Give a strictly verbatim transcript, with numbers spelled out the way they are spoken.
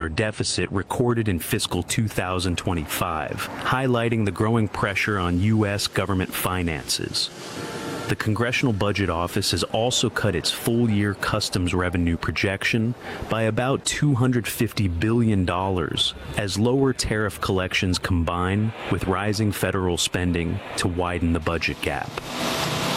deficit recorded in fiscal two thousand twenty-five, highlighting the growing pressure on U S government finances. The Congressional Budget Office has also cut its full-year customs revenue projection by about two hundred fifty billion dollars as lower tariff collections combine with rising federal spending to widen the budget gap.